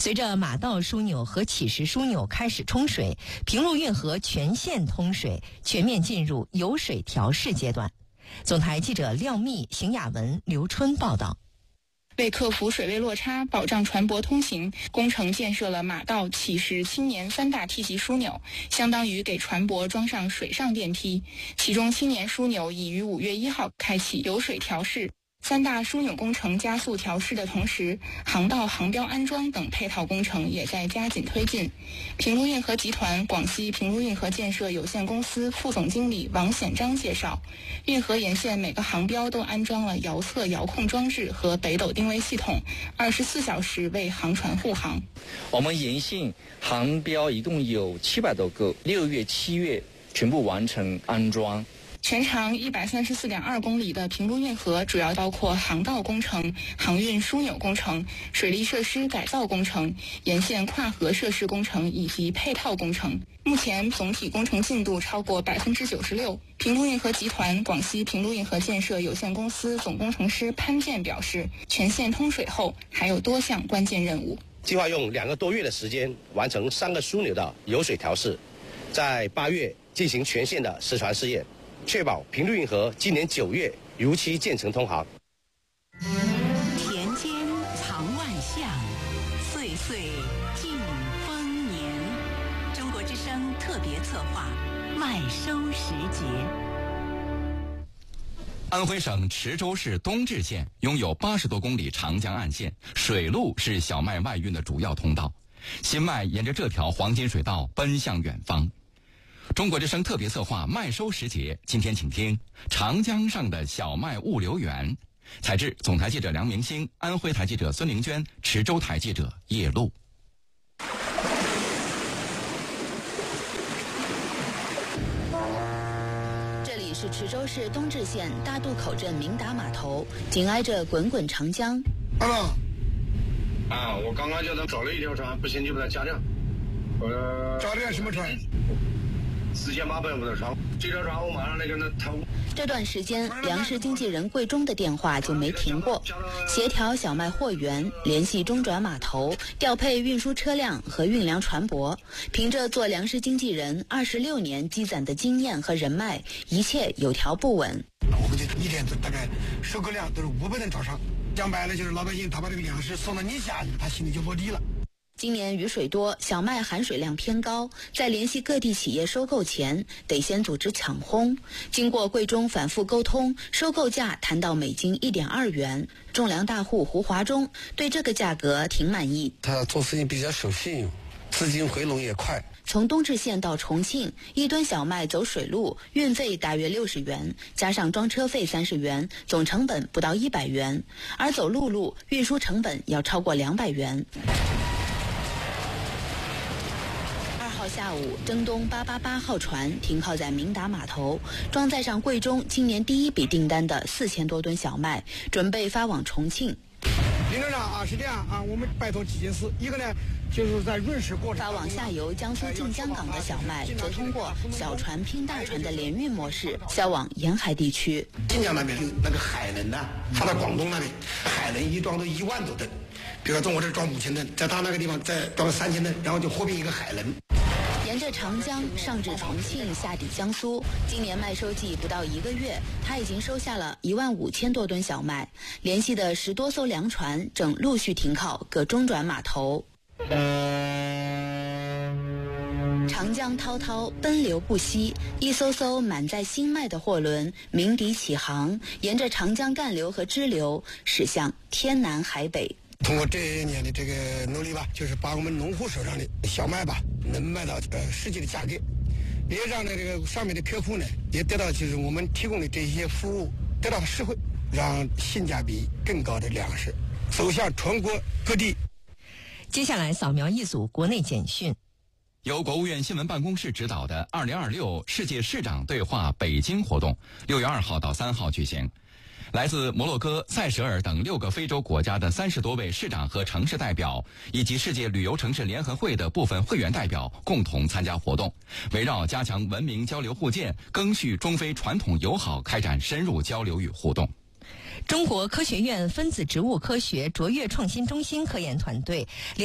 随着马道枢纽和乞石枢纽开始冲水，平陆运河全线通水，全面进入有水调试阶段。总台记者廖密、邢雅文、刘春报道。 为克服水位落差，保障船舶通行，工程建设了马道、乞石、青年3大梯级枢纽，相当于给船舶装上水上电梯。其中青年枢纽已于5月1号开启有水调试。3大枢纽工程加速调试的同时，航道航标安装等配套工程也在加紧推进。平陆运河集团广西平陆运河建设有限公司副总经理王显章介绍，运河沿线每个航标都安装了遥测遥控装置和北斗定位系统，24小时为航船护航。 我们沿线航标一共有700多个，6月、7月全部完成安装。 全长134.2公里的平陆运河主要包括航道工程、航运枢纽工程、水利设施改造工程、沿线跨河设施工程以及配套工程。目前总体工程进度超过96%。平陆运河集团广西平陆运河建设有限公司总工程师潘健表示，全线通水后还有多项关键任务。 计划用2个多月的时间完成3个枢纽的有水调试，在8月进行全线的实船试验，确保平陆运河今年9月如期建成通航。 田间藏万象，岁岁尽丰年。中国之声特别策划麦收时节。 安徽省池州市东至县拥有80多公里长江岸线，水路是小麦外运的主要通道。新麦沿着这条黄金水道奔向远方。中国之声特别策划麦收时节，今天请听长江上的小麦物流园。采制总台记者梁明星，安徽台记者孙玲娟，池州台记者叶璐。 这里是池州市东至县大渡口镇明达码头，紧挨着滚滚长江。 我刚刚叫他找了一条船，不行就把它加量。 找了什么船 ？4850的船，这条船我马上来跟他谈。 这段时间，粮食经纪人桂忠的电话就没停过，协调小麦货源，联系中转码头，调配运输车辆和运粮船舶。凭着做粮食经纪人26年积攒的经验和人脉，一切有条不紊。 我们就一天大概收购量都是500吨朝上，讲白了就是老百姓他把这个粮食送到你家里，他心里就落地了。 今年雨水多，小麦含水量偏高，在联系各地企业收购前，得先组织抢烘。经过桂中反复沟通，收购价谈到每斤1.2元。种粮大户胡华忠对这个价格挺满意。 他做事情比较守信用，资金回笼也快。 从东至县到重庆，1吨小麦走水路，运费大约60元，加上装车费30元，总成本不到100元。而走陆路，运输成本要超过200元。下午，征东888号船停靠在明达码头，装载上桂中今年第一笔订单的4000多吨小麦，准备发往重庆。 林站长是这样我们拜托几件事，一个呢就是在润湿过程发往下游江苏晋江港的小麦，则通过小船拼大船的联运模式销往沿海地区。 晋江那边有那个海能的，发到广东那里，海能一装都1万多吨，比如说我这装5000吨，在他那个地方再装3000吨，然后就合并一个海能。 沿着长江上至重庆，下抵江苏。今年麦收季不到1个月，他已经收下了15000多吨小麦。联系的10多艘粮船正陆续停靠各中转码头。长江滔滔，奔流不息，一艘艘满载新麦的货轮鸣笛起航，沿着长江干流和支流驶向天南海北。 通过这些年的这个努力吧，就是把我们农户手上的小麦吧，能卖到实际的价格，也让这个上面的客户呢，也得到就是我们提供的这些服务得到实惠，让性价比更高的粮食走向全国各地。 接下来扫描一组国内简讯。 由国务院新闻办公室指导的2026世界市长对话北京活动6月2号到3号举行。来自摩洛哥、塞舌尔等6个非洲国家的30多位市长和城市代表，以及世界旅游城市联合会的部分会员代表共同参加活动，围绕加强文明交流互鉴、赓续中非传统友好开展深入交流与互动。 中国科学院分子植物科学卓越创新中心科研团队